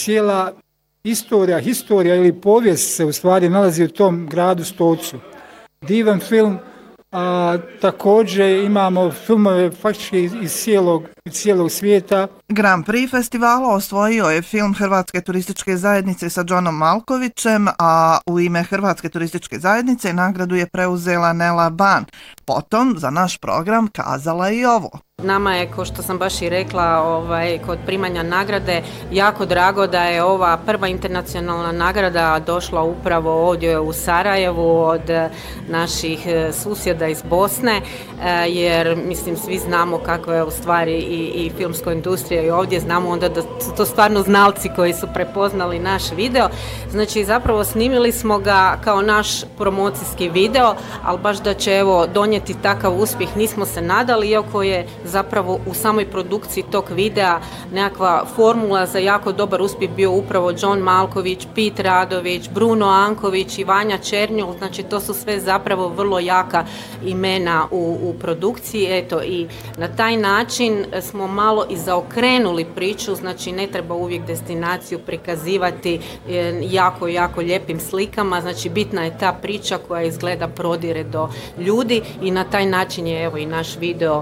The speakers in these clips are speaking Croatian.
cijela historija ili povijest se u stvari nalazi u tom gradu Stocu. Divan film, a također imamo filmove faktički iz cijelog svijeta. Grand Prix festivala osvojio je film Hrvatske turističke zajednice sa Johnom Malkovićem, a u ime Hrvatske turističke zajednice nagradu je preuzela Nela Ban. Potom za naš program kazala i ovo. Nama je, kao što sam baš i rekla, kod primanja nagrade jako drago da je ova prva internacionalna nagrada došla upravo ovdje u Sarajevu od naših susjeda iz Bosne, jer mislim svi znamo kakva je u stvari i filmska industrija i ovdje znamo onda da su to stvarno znalci koji su prepoznali naš video. Znači zapravo snimili smo ga kao naš promocijski video, ali baš da će donijeti takav uspjeh nismo se nadali, iako je zapravo u samoj produkciji tog videa nekakva formula za jako dobar uspjeh bio upravo John Malković, Pit Radović, Bruno Anković i Vanja Černjul, znači to su sve zapravo vrlo jaka imena u produkciji. Eto, i na taj način smo malo i zaokrenuli priču, znači ne treba uvijek destinaciju prikazivati jako lijepim slikama, znači bitna je ta priča koja izgleda prodire do ljudi i na taj način je i naš video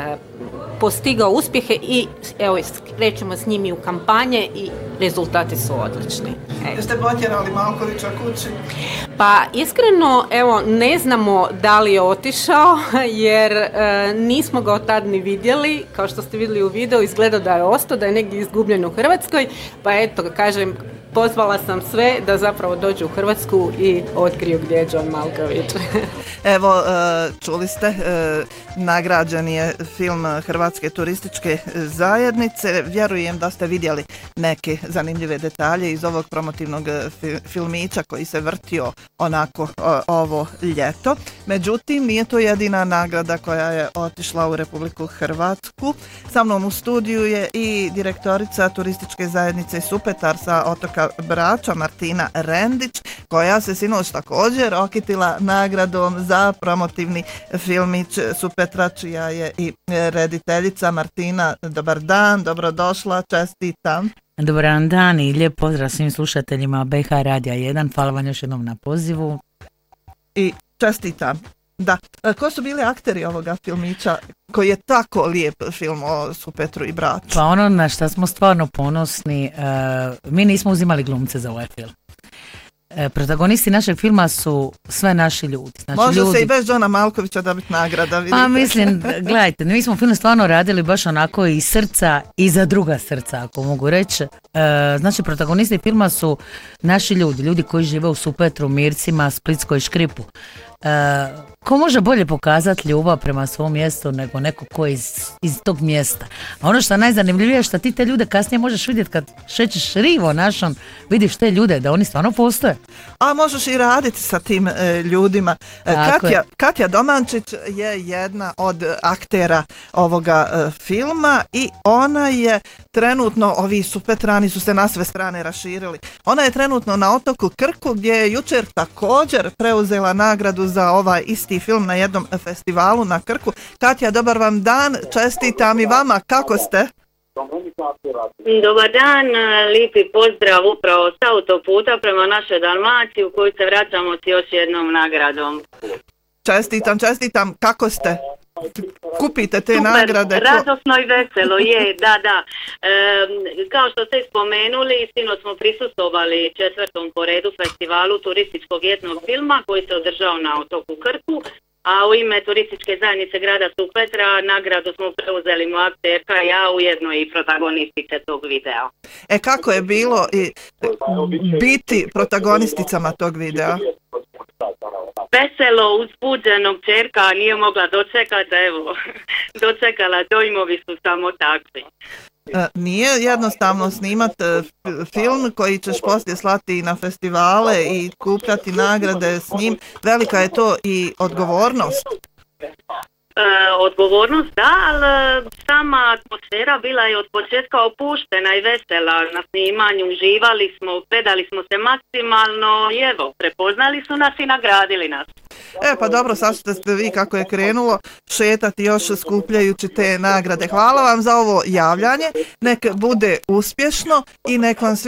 postigao uspjehe i krećemo s njimi u kampanje i rezultati su odlični. Jeste potjerali Malkovića kući? Pa iskreno, ne znamo da li je otišao jer nismo ga od tad ni vidjeli. Kao što ste vidjeli u videu, izgleda da je ostao, da je negdje izgubljen u Hrvatskoj, pa kažem, pozvala sam sve da zapravo dođu u Hrvatsku i otkriju gdje je John Malković. Evo, čuli ste, nagrađen je film Hrvatske turističke zajednice. Vjerujem da ste vidjeli neke zanimljive detalje iz ovog promotivnog filmića koji se vrtio onako ovo ljeto. Međutim, nije to jedina nagrada koja je otišla u Republiku Hrvatsku. Sa mnom u studiju je i direktorica turističke zajednice Supetar sa otoka Brača, Martina Rendić, koja se sinoć također okitila nagradom za promotivni filmić Supetra, čija je i rediteljica. Martina, dobar dan, dobrodošla, čestitam. Dobar dan i lijep pozdrav svim slušateljima BH Radija 1, hvala vam još jednom na pozivu. I čestitam. Da, ko su bili akteri ovoga filmića koji je tako lijep film o Supetru i Braču? Pa ono na što smo stvarno ponosni, mi nismo uzimali glumce za ovaj film. Protagonisti našeg filma su sve naši ljudi. Znači, može se i bez Johna Malkovića dobiti nagrada, vidite. Pa mislim, gledajte, mi smo film stvarno radili baš onako iz srca i za druga srca, ako mogu reći. Znači, protagonisti filma su naši ljudi koji žive u Supetru, Mircima, Splitskoj Škripu. Ko može bolje pokazati ljubav prema svom mjestu nego neko ko je iz tog mjesta. A ono što je najzanimljivije je što ti te ljude kasnije možeš vidjeti kad šećeš rivo našom, vidiš te ljude da oni stvarno postoje. A možeš i raditi sa tim ljudima. Katja Domančić je jedna od aktera ovoga filma i ona je trenutno, ovi Supetrani su se na sve strane raširili, ona je trenutno na otoku Krku gdje je jučer također preuzela nagradu za ovaj isti film na jednom festivalu na Krku. Katja, dobar vam dan, čestitam i vama, kako ste? Dobar dan, lijepi pozdrav upravo s autoputa prema našoj Dalmaciji u koju se vraćamo s još jednom nagradom. Čestitam, kako ste? Kupite te super, nagrade. Radosno i veselo, je, da. Kao što ste spomenuli, sinoć smo prisustvovali 4. po redu festivalu turističkog jednog filma koji se održao na otoku Krku, a u ime turističke zajednice grada Supetra nagradu smo preuzeli moja akterka i ja, ujedno i protagonistice tog videa. Kako je bilo biti protagonisticama tog videa? Veselo, uzbuđenog čerka nije mogla dočekati, dočekala, dojmovi su samo takvi. Nije jednostavno snimati film koji ćeš poslije slati na festivale i kupljati nagrade s njim. Velika je to i odgovornost. Odgovornost da, ali sama atmosfera bila je od početka opuštena i vesela na snimanju, uživali smo, predali smo se maksimalno i prepoznali su nas i nagradili nas. Pa dobro, sad ste vi kako je krenulo šetati još skupljajući te nagrade. Hvala vam za ovo javljanje, nek bude uspješno i nek vam